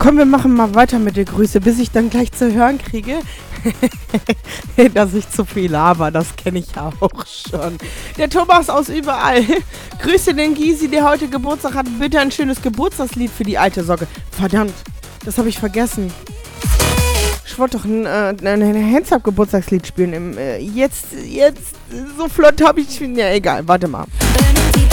Komm, wir machen mal weiter mit der Grüße, bis ich dann gleich zu hören kriege, dass ich zu viel laber. Das kenne ich ja auch schon. Der Thomas aus überall. Grüße den Gysi, der heute Geburtstag hat. Bitte ein schönes Geburtstagslied für die alte Socke. Verdammt, das habe ich vergessen. Ich wollte doch ein Hands-Up-Geburtstagslied spielen. Jetzt, so flott habe ich... Ja, egal, warte mal.